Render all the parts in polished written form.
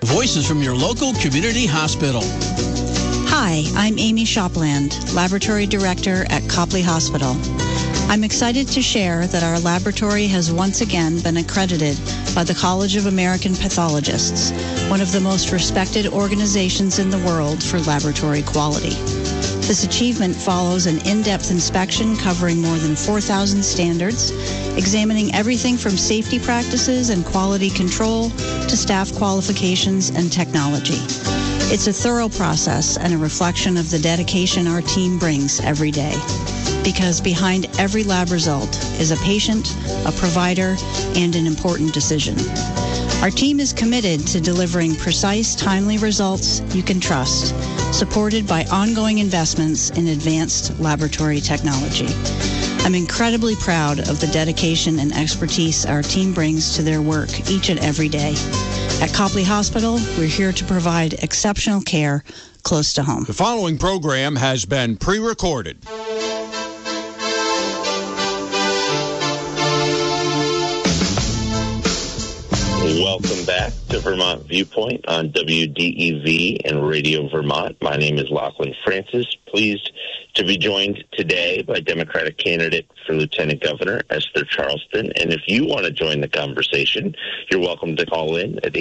Voices from your local community hospital. Hi, I'm Amy Shopland, Laboratory Director at Copley Hospital. I'm excited to share that our laboratory has once again been accredited by the College of American Pathologists, one of the most respected organizations in the world for laboratory quality. This achievement follows an in-depth inspection covering more than 4,000 standards, examining everything from safety practices and quality control to staff qualifications and technology. It's a thorough process and a reflection of the dedication our team brings every day. Because behind every lab result is a patient, a provider, and an important decision. Our team is committed to delivering precise, timely results you can trust, supported by ongoing investments in advanced laboratory technology. I'm incredibly proud of the dedication and expertise our team brings to their work each and every day. At Copley Hospital, we're here to provide exceptional care close to home. The following program has been pre-recorded. Welcome back to Vermont Viewpoint on WDEV and Radio Vermont. My name is Lachlan Francis. Pleased to be joined today by Democratic candidate for Lieutenant Governor Esther Charleston. And if you want to join the conversation, you're welcome to call in at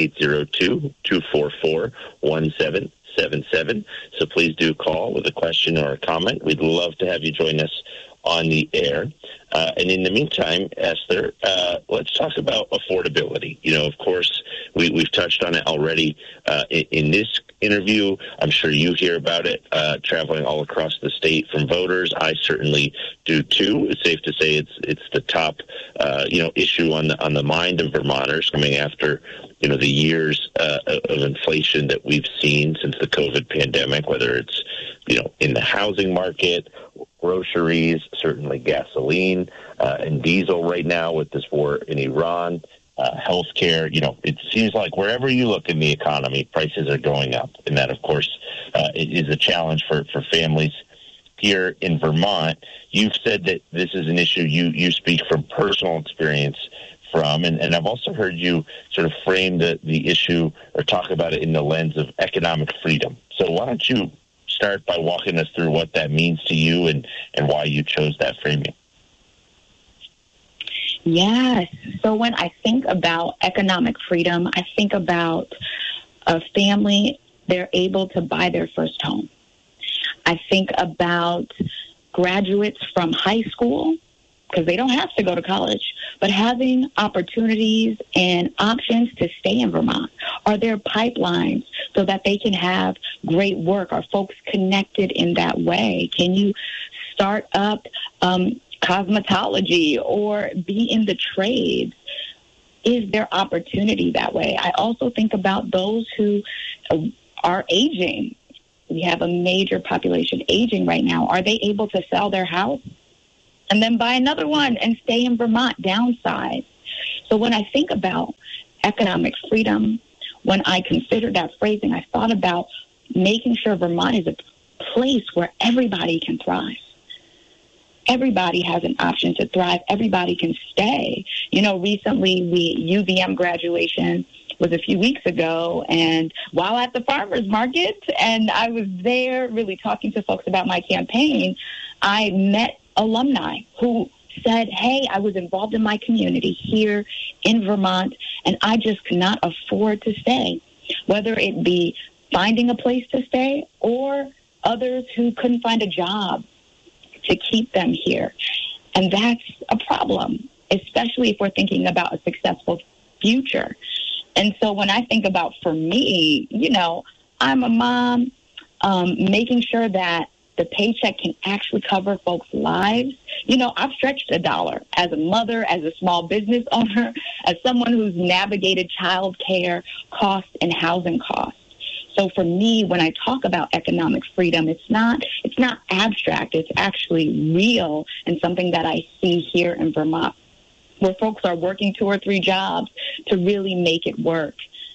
802-244-1777. So please do call with a question or a comment. We'd love to have you join us on the air. And in the meantime, Esther, let's talk about affordability. You know, of course, we've touched on it already in this interview. I'm sure you hear about it traveling all across the state from voters. I certainly do too. It's safe to say it's the top issue on the mind of Vermonters coming after the years of inflation that we've seen since the COVID pandemic, whether it's in the housing market, groceries, certainly gasoline and diesel right now with this war in Iran, healthcare. It seems like wherever you look in the economy, prices are going up. And that, of course, is a challenge for families here in Vermont. You've said that this is an issue you speak from personal experience from, and I've also heard you sort of frame the issue or talk about it in the lens of economic freedom. So why don't you start by walking us through what that means to you and why you chose that framing? Yes. So when I think about economic freedom, I think about a family, they're able to buy their first home. I think about graduates from high school, because they don't have to go to college, but having opportunities and options to stay in Vermont. Are there pipelines so that they can have great work? Are folks connected in that way? Can you start up cosmetology or be in the trades? Is there opportunity that way? I also think about those who are aging. We have a major population aging right now. Are they able to sell their house and then buy another one and stay in Vermont, downsize? So when I think about economic freedom, when I consider that phrasing, I thought about making sure Vermont is a place where everybody can thrive. Everybody has an option to thrive. Everybody can stay. Recently, UVM graduation was a few weeks ago, and while at the farmers market, and I was there really talking to folks about my campaign, I met alumni who said, hey, I was involved in my community here in Vermont, and I just could not afford to stay, whether it be finding a place to stay or others who couldn't find a job to keep them here. And that's a problem, especially if we're thinking about a successful future. And so when I think about, for me, I'm a mom, making sure that the paycheck can actually cover folks' lives. I've stretched a dollar as a mother, as a small business owner, as someone who's navigated child care costs and housing costs. So for me, when I talk about economic freedom, it's not abstract. It's actually real and something that I see here in Vermont, where folks are working 2 or 3 jobs to really make it work.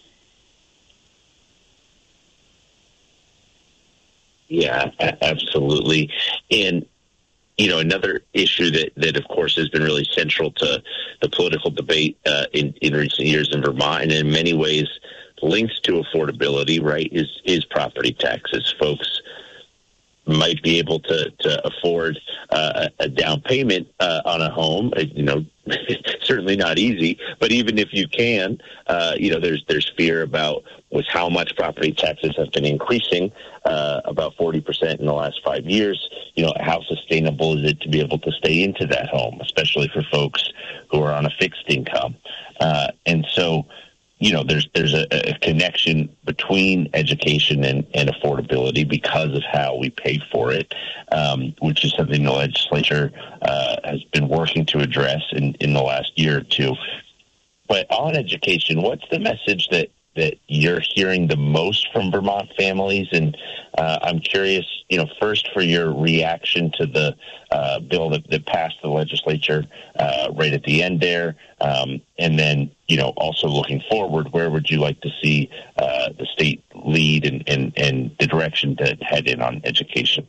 Yeah, absolutely. And, another issue that of course, has been really central to the political debate in recent years in Vermont, and in many ways linked to affordability, right, is property taxes. Folks might be able to afford a down payment on a home. Certainly not easy, but even if you can, there's fear about how much property taxes have been increasing, about 40% in the last 5 years. How sustainable is it to be able to stay into that home, especially for folks who are on a fixed income? And so, there's a connection between education and affordability because of how we pay for it, which is something the legislature has been working to address in the last year or two. But on education, what's the message that you're hearing the most from Vermont families? And I'm curious, first for your reaction to the bill that passed the legislature right at the end there. And then, also looking forward, where would you like to see the state lead and the direction to head in on education?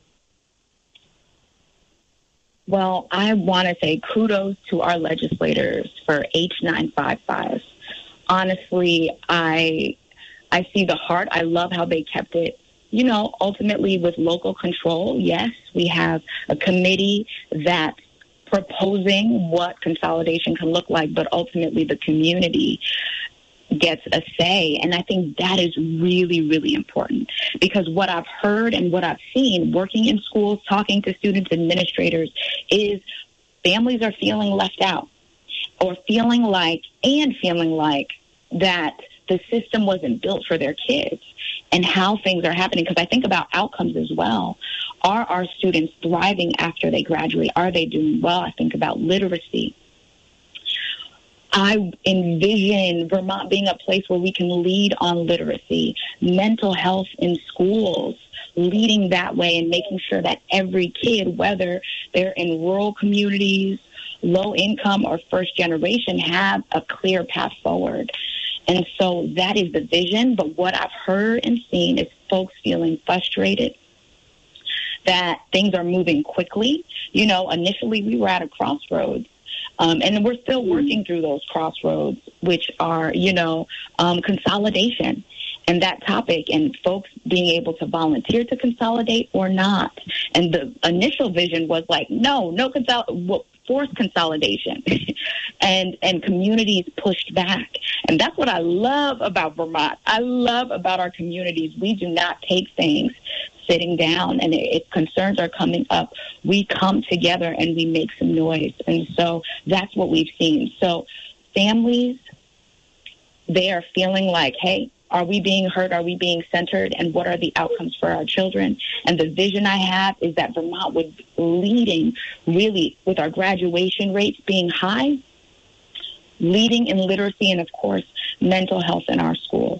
Well, I want to say kudos to our legislators for H955. Honestly, I see the heart. I love how they kept it, ultimately with local control. Yes, we have a committee that's proposing what consolidation can look like, but ultimately the community gets a say. And I think that is really, really important, because what I've heard and what I've seen working in schools, talking to students, administrators, is families are feeling left out, or feeling like that the system wasn't built for their kids and how things are happening. Because I think about outcomes as well. Are our students thriving after they graduate? Are they doing well? I think about literacy. I envision Vermont being a place where we can lead on literacy, mental health in schools, leading that way and making sure that every kid, whether they're in rural communities, low income, or first generation, have a clear path forward. And so that is the vision. But what I've heard and seen is folks feeling frustrated that things are moving quickly. Initially we were at a crossroads. And we're still working through those crossroads, which are, consolidation and that topic, and folks being able to volunteer to consolidate or not. And the initial vision was like, forced consolidation, and communities pushed back. And that's what I love about Vermont. I love about our communities. We do not take things sitting down, and if concerns are coming up, we come together and we make some noise. And so that's what we've seen. So families, they are feeling like, hey, are we being heard? Are we being centered? And what are the outcomes for our children? And the vision I have is that Vermont would be leading, really, with our graduation rates being high, leading in literacy and, of course, mental health in our schools.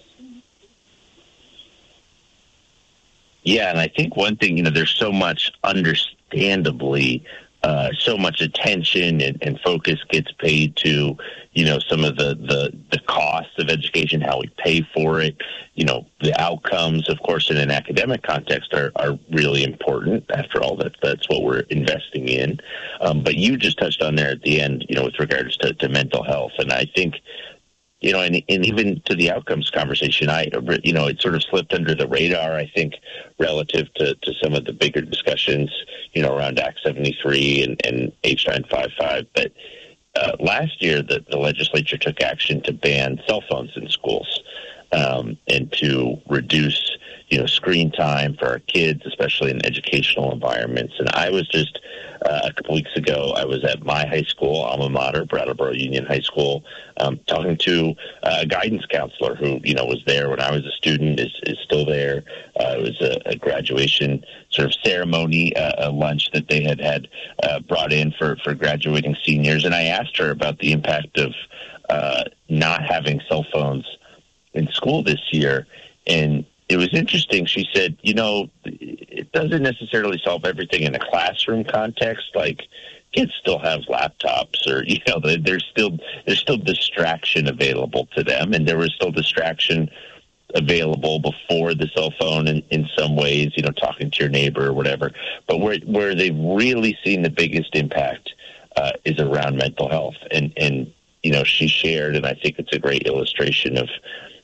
Yeah, and I think one thing, there's so much, understandably, so much attention and focus gets paid to, some of the costs of education, how we pay for it. The outcomes, of course, in an academic context are really important. After all, that's what we're investing in. But you just touched on there at the end, with regards to mental health. And I think, and even to the outcomes conversation, it sort of slipped under the radar, I think, relative to some of the bigger discussions, around Act 73 and H955. But last year, the legislature took action to ban cell phones in schools and to reduce, screen time for our kids, especially in educational environments. And I was just a couple weeks ago, I was at my high school, alma mater, Brattleboro Union High School, talking to a guidance counselor who, was there when I was a student, is still there. It was a graduation sort of ceremony, a lunch that they had brought in for graduating seniors. And I asked her about the impact of not having cell phones in school this year. And it was interesting. She said, it doesn't necessarily solve everything in a classroom context. Like, kids still have laptops, or there's still distraction available to them, and there was still distraction available before the cell phone in some ways, talking to your neighbor or whatever. But where they've really seen the biggest impact is around mental health, and she shared, and I think it's a great illustration of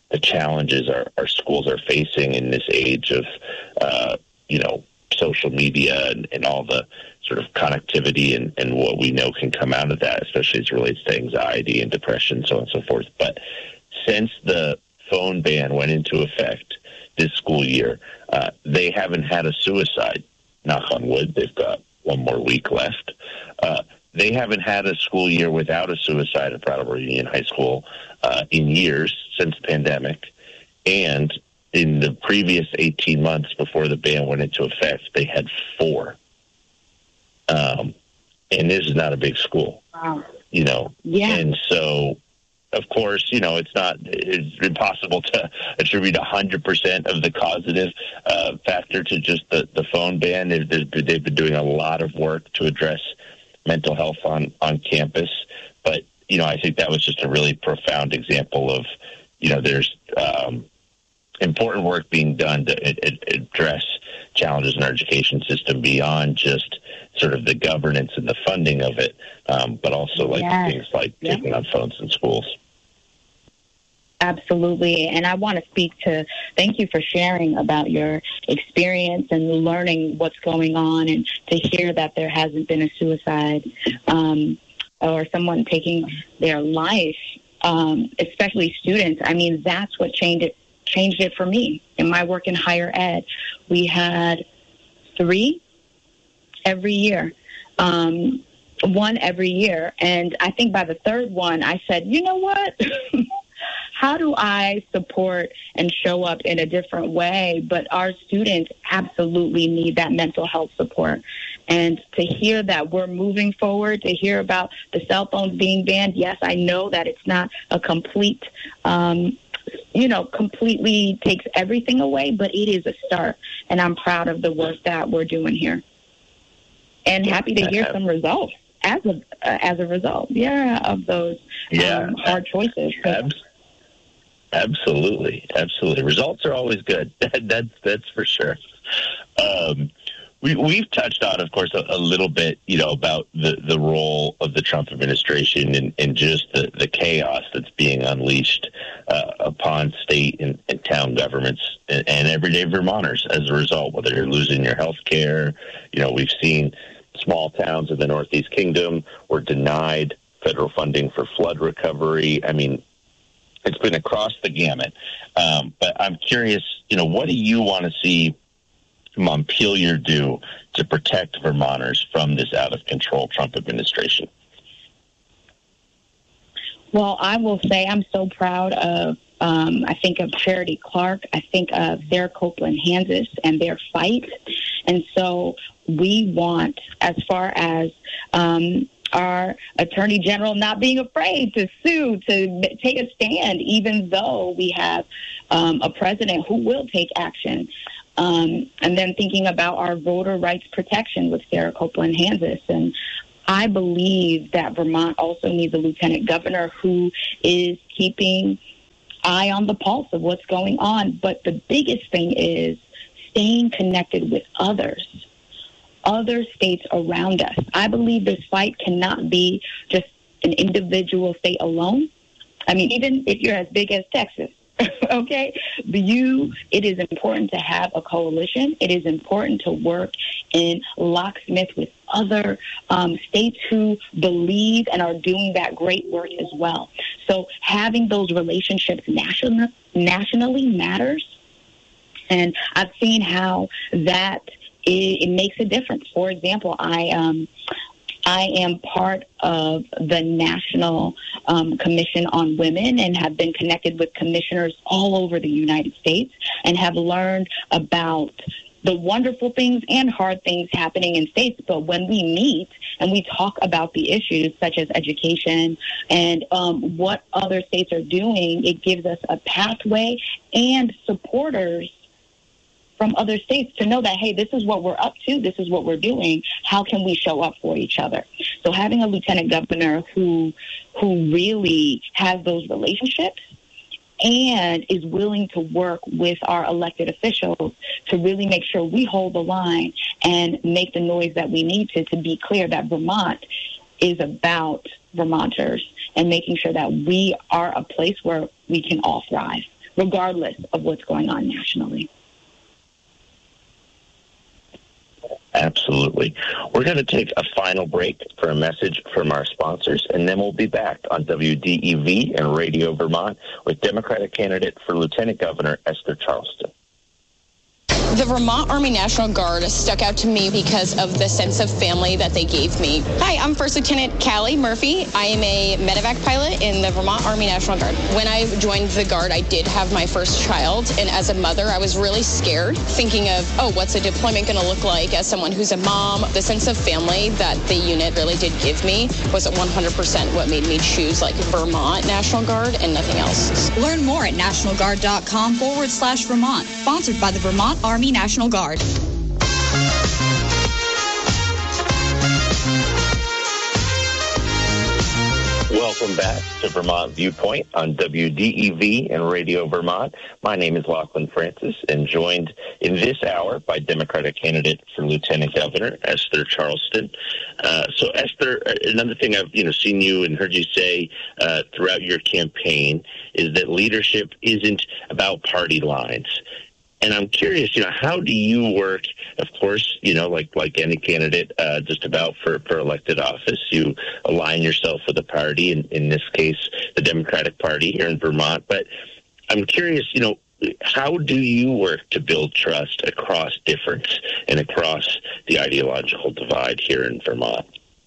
the challenges our schools are facing in this age of, social media and all the sort of connectivity and what we know can come out of that, especially as it relates to anxiety and depression, so on and so forth. But since the phone ban went into effect this school year, they haven't had a suicide. Knock on wood, they've got one more week left. They haven't had a school year without a suicide at Brattleboro Union High School in years since the pandemic. And in the previous 18 months before the ban went into effect, they had 4. And this is not a big school. Wow. Yeah. And so, of course, it's impossible to attribute 100% of the causative factor to just the phone ban. They've been doing a lot of work to address mental health on campus. But, I think that was just a really profound example of, there's important work being done to address challenges in our education system beyond just sort of the governance and the funding of it, but also things like taking on phones in schools. Absolutely. And I want to thank you for sharing about your experience and learning what's going on, and to hear that there hasn't been a suicide or someone taking their life, especially students. I mean, that's what changed it for me. In my work in higher ed, we had 3 every year. One every year. And I think by the 3rd one, I said, you know what? How do I support and show up in a different way? But our students absolutely need that mental health support. And to hear that we're moving forward, to hear about the cell phones being banned, yes, I know that it's not a complete, completely takes everything away, but it is a start. And I'm proud of the work that we're doing here. And happy to hear some results as a result, of those hard choices. Absolutely. Results are always good. That's for sure. We've touched on, of course, a little bit, about the role of the Trump administration and just the chaos that's being unleashed upon state and town governments and everyday Vermonters as a result, whether you're losing your health care. We've seen small towns in the Northeast Kingdom were denied federal funding for flood recovery. I mean, it's been across the gamut. But I'm curious, what do you want to see Montpelier do to protect Vermonters from this out-of-control Trump administration? Well, I will say I'm so proud of, I think of Charity Clark. I think of Sarah Copeland-Hansis and their fight. And so we want, as far as our Attorney General not being afraid to sue, to take a stand, even though we have a president who will take action. And then thinking about our voter rights protection with Sarah Copeland-Hansis. And I believe that Vermont also needs a lieutenant governor who is keeping eye on the pulse of what's going on. But the biggest thing is staying connected with other states around us. I believe this fight cannot be just an individual state alone. I mean, even if you're as big as Texas, okay, it is important to have a coalition. It is important to work in locksmith with other states who believe and are doing that great work as well. So having those relationships nationally matters. And I've seen how that it makes a difference. For example, I am part of the National Commission on Women and have been connected with commissioners all over the United States and have learned about the wonderful things and hard things happening in states. But when we meet and we talk about the issues such as education and what other states are doing, it gives us a pathway and supporters from other states to know that, hey, this is what we're up to, this is what we're doing, how can we show up for each other? So having a lieutenant governor who really has those relationships and is willing to work with our elected officials to really make sure we hold the line and make the noise that we need to be clear that Vermont is about Vermonters and making sure that we are a place where we can all thrive. regardless of what's going on nationally. Absolutely. We're going to take a final break for a message from our sponsors, and then we'll be back on WDEV and Radio Vermont with Democratic candidate for Lieutenant Governor Esther Charleston. The Vermont Army National Guard stuck out to me because of the sense of family that they gave me. Hi, I'm First Lieutenant Callie Murphy. I am a medevac pilot in the Vermont Army National Guard. When I joined the Guard, I did have my first child, and as a mother, I was really scared, thinking of, what's a deployment going to look like as someone who's a mom? The sense of family that the unit really did give me was 100% what made me choose Vermont National Guard and nothing else. Learn more at nationalguard.com/Vermont, sponsored by the Vermont Army National Guard. Welcome back to Vermont Viewpoint on WDEV and Radio Vermont. My name is Lachlan Francis, and joined in this hour by Democratic candidate for Lieutenant Governor Esther Charleston. So, Esther, another thing I've seen you and heard you say throughout your campaign is that leadership isn't about party lines. And I'm curious, how do you work? Of course, like any candidate, just about for elected office, you align yourself with a party, in this case, the Democratic Party here in Vermont. But I'm curious, how do you work to build trust across difference and across the ideological divide here in Vermont?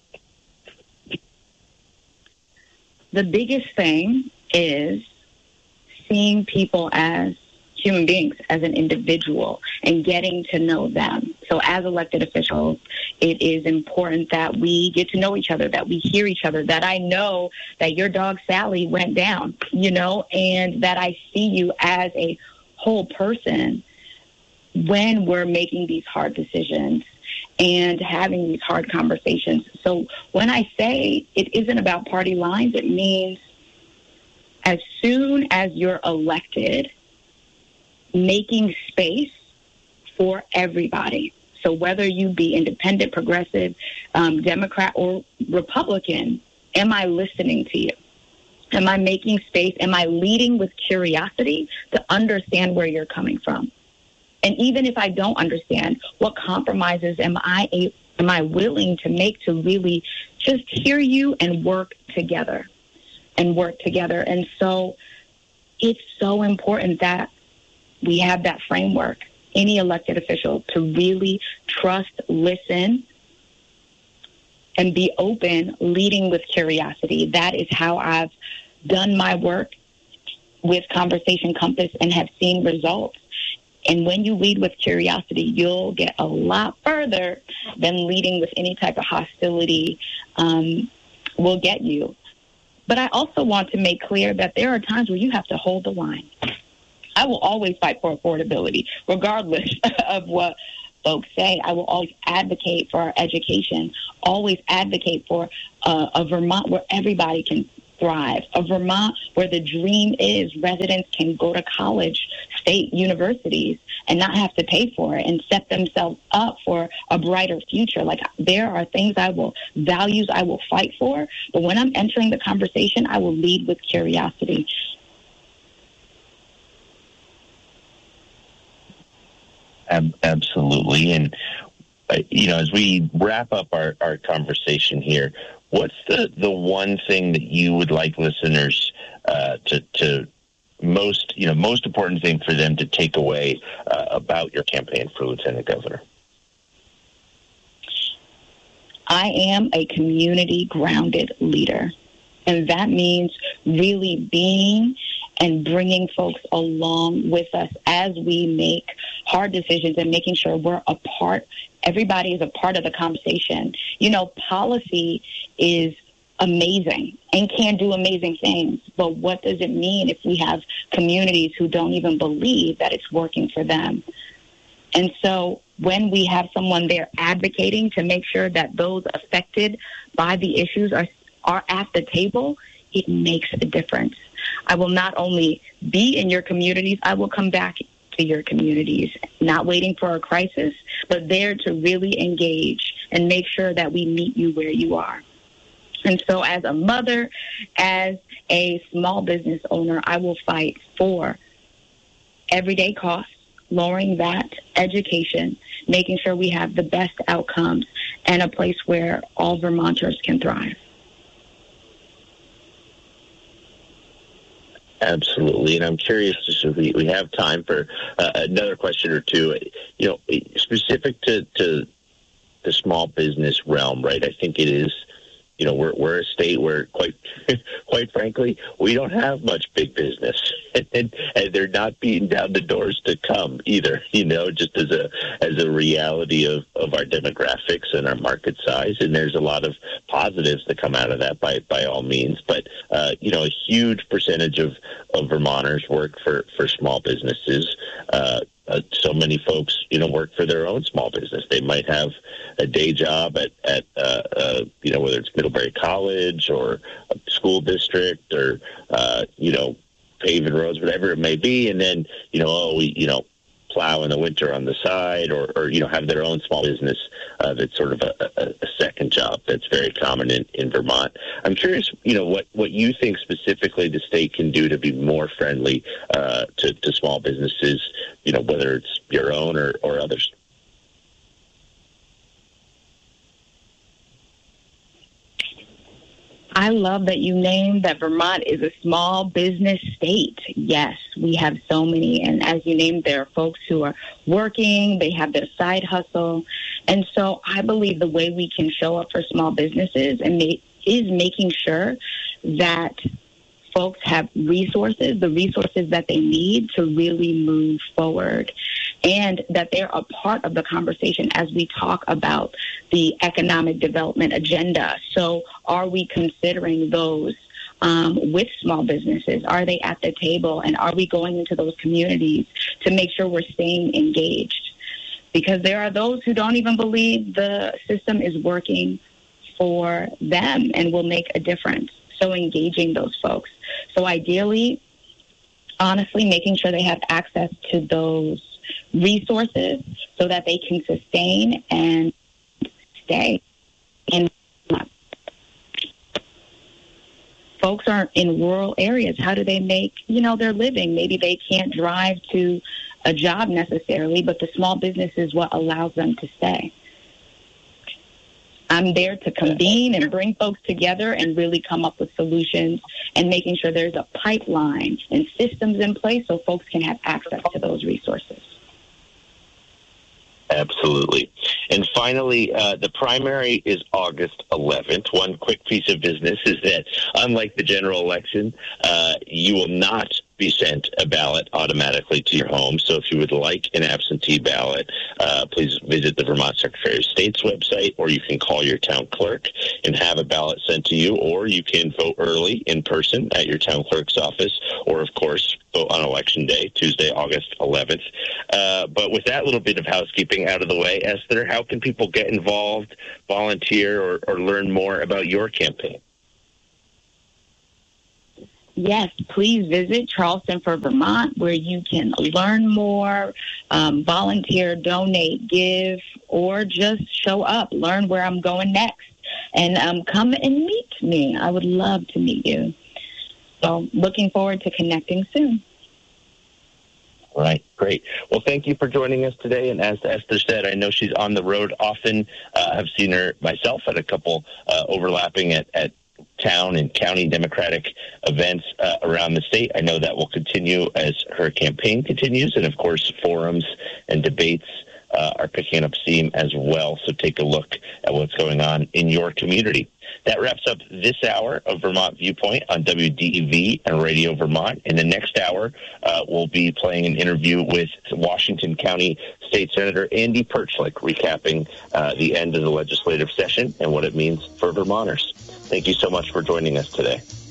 The biggest thing is seeing people as human beings, as an individual, and getting to know them. So as elected officials, it is important that we get to know each other, that we hear each other, that I know that your dog Sally went down, and that I see you as a whole person when we're making these hard decisions and having these hard conversations. So when I say it isn't about party lines, it means as soon as you're elected, making space for everybody. So whether you be independent, progressive, Democrat, or Republican, am I listening to you? Am I making space? Am I leading with curiosity to understand where you're coming from? And even if I don't understand, what compromises am I willing to make to really just hear you and work together? And so it's so important that we have that framework, any elected official, to really trust, listen, and be open, leading with curiosity. That is how I've done my work with Conversation Compass and have seen results. And when you lead with curiosity, you'll get a lot further than leading with any type of hostility will get you. But I also want to make clear that there are times where you have to hold the line. I will always fight for affordability, regardless of what folks say. I will always advocate for our education, always advocate for a Vermont where everybody can thrive, a Vermont where the dream is residents can go to college, state universities, and not have to pay for it and set themselves up for a brighter future. There are things values I will fight for, but when I'm entering the conversation, I will lead with curiosity. Absolutely. And, as we wrap up our conversation here, what's the one thing that you would like listeners to most important thing for them to take away about your campaign for Lieutenant Governor? I am a community-grounded leader, and that means really being and bringing folks along with us as we make hard decisions and making sure we're a part. Everybody is a part of the conversation. Policy is amazing and can do amazing things, but what does it mean if we have communities who don't even believe that it's working for them? And so when we have someone there advocating to make sure that those affected by the issues are at the table, it makes a difference. I will not only be in your communities, I will come back to your communities, not waiting for a crisis, but there to really engage and make sure that we meet you where you are. And so as a mother, as a small business owner, I will fight for everyday costs, lowering that, education, making sure we have the best outcomes, and a place where all Vermonters can thrive. Absolutely. And I'm curious, just if we have time for another question or two, specific to the small business realm, right? I think it is, we're a state where quite frankly, we don't have much big business, and they're not beating down the doors to come either, just as a reality of our demographics and our market size. And there's a lot of positives that come out of that by all means. But, a huge percentage of Vermonters work for small businesses. So many folks, work for their own small business. They might have a day job at whether it's Middlebury College or a school district or, paving roads, whatever it may be. And then, plow in the winter on the side or have their own small business that's sort of a second job. That's very common in Vermont. I'm curious, what you think specifically the state can do to be more friendly to small businesses, whether it's your own or others. I love that you named that Vermont is a small business state. Yes, we have so many. And as you named, there are folks who are working, they have their side hustle. And so I believe the way we can show up for small businesses is making sure that folks have resources, the resources that they need to really move forward, and that they're a part of the conversation as we talk about the economic development agenda. So are we considering those with small businesses? Are they at the table? And are we going into those communities to make sure we're staying engaged? Because there are those who don't even believe the system is working for them and will make a difference. So engaging those folks. So ideally, honestly, making sure they have access to those resources so that they can sustain and stay in. Folks are in rural areas. How do they make, their living? Maybe they can't drive to a job necessarily, but the small business is what allows them to stay. I'm there to convene and bring folks together and really come up with solutions and making sure there's a pipeline and systems in place so folks can have access to those resources. Absolutely. And finally, the primary is August 11th. One quick piece of business is that, unlike the general election, you will not be sent a ballot automatically to your home. So if you would like an absentee ballot, please visit the Vermont Secretary of State's website, or you can call your town clerk and have a ballot sent to you, or you can vote early in person at your town clerk's office, or, of course, vote on Election Day, Tuesday, August 11th. But with that little bit of housekeeping out of the way, Esther, how can people get involved, volunteer, or learn more about your campaign? Yes, please visit Charleston for Vermont, where you can learn more, volunteer, donate, give, or just show up, learn where I'm going next, and come and meet me. I would love to meet you. So looking forward to connecting soon. All right, great. Well, thank you for joining us today. And as Esther said, I know she's on the road often. I've seen her myself at a couple overlapping at town and county Democratic events around the state. I know that will continue as her campaign continues. And, of course, forums and debates are picking up steam as well. So take a look at what's going on in your community. That wraps up this hour of Vermont Viewpoint on WDEV and Radio Vermont. In the next hour, we'll be playing an interview with Washington County State Senator Andy Perchlik, recapping the end of the legislative session and what it means for Vermonters. Thank you so much for joining us today.